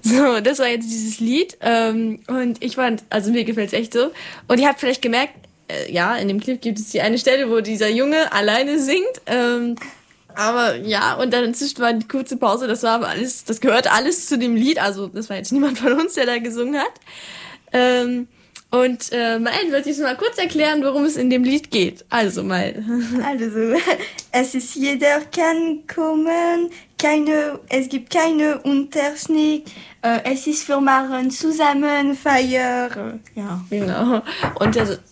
So, das war jetzt dieses Lied. Und ich fand, also mir gefällt's echt so. Und ihr habt vielleicht gemerkt, ja, in dem Clip gibt es die eine Stelle, wo dieser Junge alleine singt. Aber ja, und dann inzwischen war die kurze Pause, das war aber alles, das gehört alles zu dem Lied. Also das war jetzt niemand von uns, der da gesungen hat. Mael wird jetzt mal kurz erklären, worum es in dem Lied geht. Also Mael. Also, es ist jeder kann kommen, es gibt keine Unterschied, es ist für machen zusammen Feier. Ja. Genau. Und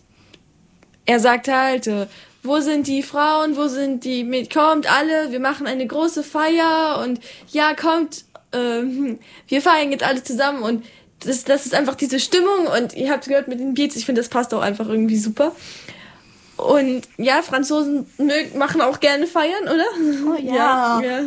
er sagt halt, wo sind die Frauen, wo sind die, kommt alle, wir machen eine große Feier und ja, kommt, wir feiern jetzt alle zusammen und das ist einfach diese Stimmung und ihr habt gehört mit den Beats, ich finde, das passt auch einfach irgendwie super. Und ja, Franzosen machen auch gerne feiern, oder? Oh ja. Ja.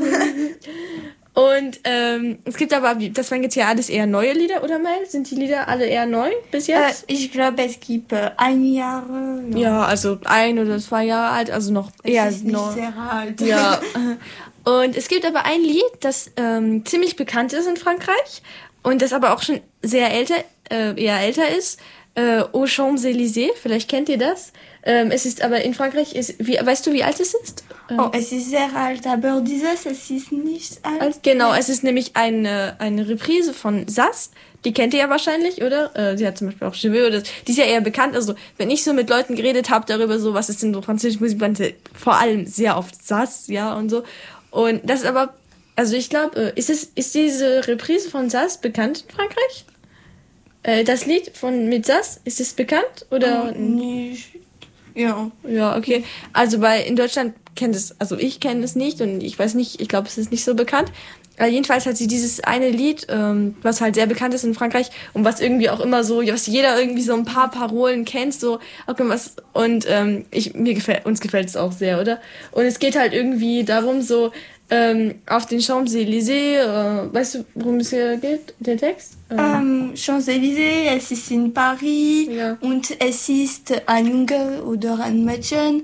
Und es gibt aber, das waren jetzt ja alles eher neue Lieder, oder Mel? Sind die Lieder alle eher neu bis jetzt? Ich glaube, es gibt 1 Jahr. Ja, also 1 oder 2 Jahre alt, also noch eher es ist nicht sehr alt. Ja. Und es gibt aber ein Lied, das ziemlich bekannt ist in Frankreich und das aber auch schon eher älter ist. Aux Champs-Élysées, vielleicht kennt ihr das. Es ist aber in Frankreich, weißt du, wie alt es ist? Oh, es ist sehr alt, aber es ist nicht alt. Genau, es ist nämlich eine Reprise von Sass. Die kennt ihr ja wahrscheinlich, oder? Sie hat zum Beispiel auch Je veux, oder die ist ja eher bekannt. Also, wenn ich so mit Leuten geredet habe darüber, so, was ist denn so französische Musik, meinte vor allem sehr oft Sass, ja, und so. Und das ist aber, also ich glaube, ist diese Reprise von Sass bekannt in Frankreich? Das Lied mit Sass, ist es bekannt? Oder? Nicht. Ja. Ja, okay. Also in Deutschland ich kenne es nicht und ich weiß nicht, ich glaube, es ist nicht so bekannt. Aber jedenfalls hat sie dieses eine Lied, was halt sehr bekannt ist in Frankreich und was irgendwie auch immer so, was jeder irgendwie so ein paar Parolen kennt, so, irgendwas. Und uns gefällt es auch sehr, oder? Und es geht halt irgendwie darum, so, auf den Champs-Élysées, weißt du, worum es hier geht, der Text? Champs-Élysées, es ist in Paris, ja. Und es ist ein Junge oder ein Mädchen,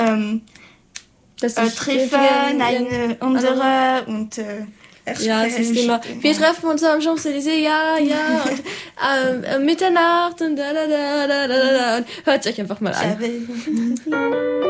treffen eine andere und ja, es ist immer, wir treffen uns am Champs-Élysées, ja, und Mitternacht und und hört euch einfach mal an.